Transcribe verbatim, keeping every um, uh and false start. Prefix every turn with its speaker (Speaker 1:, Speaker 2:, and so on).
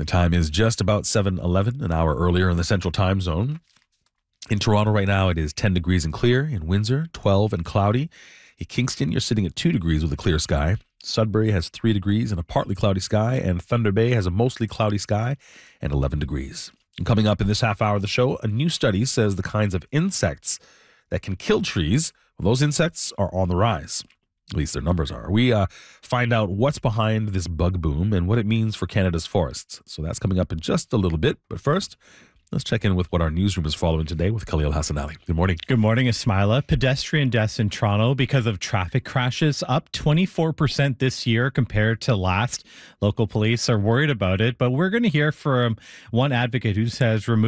Speaker 1: The time is just about seven eleven, an hour earlier in the Central Time Zone. In Toronto right now, it is ten degrees and clear. In Windsor, twelve and cloudy. In Kingston, you're sitting at two degrees with a clear sky. Sudbury has three degrees and a partly cloudy sky. And Thunder Bay has a mostly cloudy sky and eleven degrees. And coming up in this half hour of the show, a new study says the kinds of insects that can kill trees, well, those insects are on the rise. At least their numbers are. We uh, find out what's behind this bug boom and what it means for Canada's forests. So that's coming up in just a little bit. But first, let's check in with what our newsroom is following today with Khalil Hassanali. Good morning.
Speaker 2: Good morning, Ismaila. Pedestrian deaths in Toronto because of traffic crashes up twenty-four percent this year compared to last. Local police are worried about it, but we're going to hear from one advocate who says remove